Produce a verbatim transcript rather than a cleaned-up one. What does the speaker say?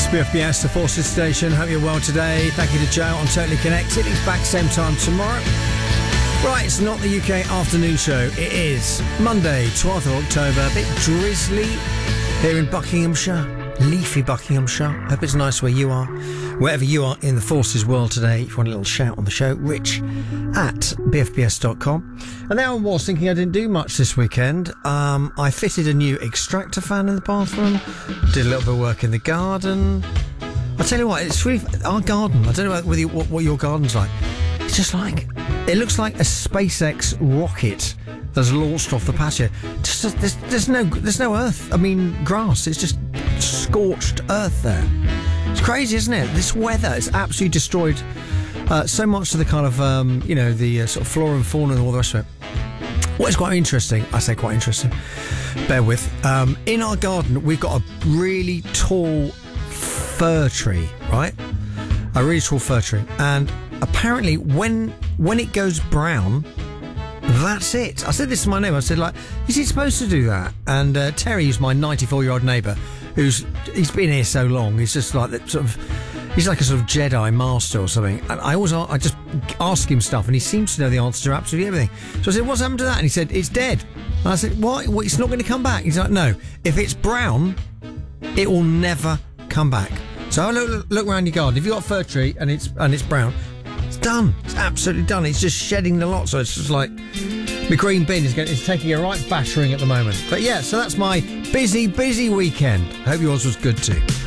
B F B S, the Forces Station. Hope you're well today. Thank you to Joe on Totally Connected. He's back same time tomorrow. Right, it's not the U K afternoon show. It is Monday, twelfth of October. A bit drizzly here in Buckinghamshire. Leafy Buckinghamshire. Hope it's nice where you are. Wherever you are in the Forces world today, if you want a little shout on the show, rich at b f b s dot com. And there I was thinking I didn't do much this weekend. Um, I fitted a new extractor fan in the bathroom, did a little bit of work in the garden. I'll tell you what, it's really, our garden, I don't know whether you, what, what your garden's like. It's just like, it looks like a SpaceX rocket that's launched off the patio. Just, there's, there's no there's no earth, I mean grass, it's just scorched earth there. It's crazy, isn't it? This weather has absolutely destroyed uh, so much of the kind of, um, you know, the uh, sort of flora and fauna and all the rest of it. What is quite interesting, I say quite interesting, bear with, um, in our garden we've got a really tall fir tree, right? A really tall fir tree. And apparently when when it goes brown, that's it. I said this to my neighbour, I said, like, is it supposed to do that? And uh, Terry, who's my ninety-four-year-old neighbour, who's he's been here so long, he's just like that sort of, he's like a sort of Jedi master or something. And I always, I just ask him stuff, and he seems to know the answer to absolutely everything. So I said, what's happened to that? And he said, it's dead. And I said, what? Well, it's not going to come back. He's like, no, if it's brown, it will never come back. So I look, look around your garden. If you've got a fir tree and it's and it's brown, it's done. It's absolutely done. It's just shedding the lot. So it's just like the green bin is, getting, is taking a right battering at the moment. But yeah, so that's my busy, busy weekend. Hope yours was good too.